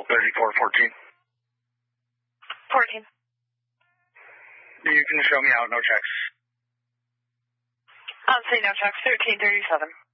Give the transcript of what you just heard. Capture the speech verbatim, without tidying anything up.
April thirty-four fourteen. fourteen. You can show me out, no checks. I'll say no checks, thirteen thirty-seven.